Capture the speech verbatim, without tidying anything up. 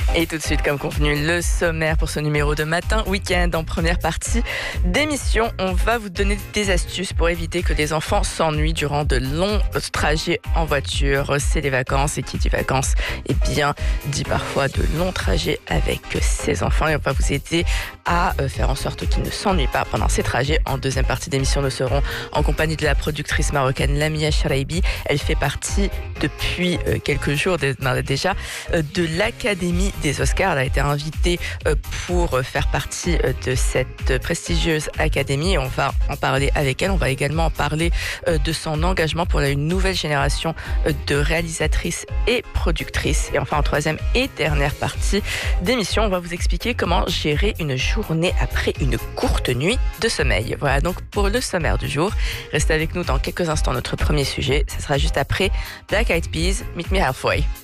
Et tout de suite, comme convenu, le sommaire pour ce numéro de Matin Week-end. En première partie d'émission, on va vous donner des astuces pour éviter que les enfants s'ennuient durant de longs trajets en voiture. C'est les vacances, et qui dit vacances, eh bien, dit parfois de longs trajets avec ses enfants. Et on va vous aider à faire en sorte qu'ils ne s'ennuient pas pendant ces trajets. En deuxième partie d'émission, nous serons en compagnie de la productrice marocaine Lamia Charaibi. Elle fait partie depuis quelques jours déjà de l'Académie des Oscars. Elle a été invitée pour faire partie de cette prestigieuse académie. On va en parler avec elle. On va également en parler de son engagement pour une nouvelle génération de réalisatrices et productrices. Et enfin, en troisième et dernière partie d'émission, on va vous expliquer comment gérer une journée après une courte nuit de sommeil. Voilà donc pour le sommaire du jour. Restez avec nous dans quelques instants. Notre premier sujet, ce sera juste après Black Eyed Peas, Meet Me Halfway.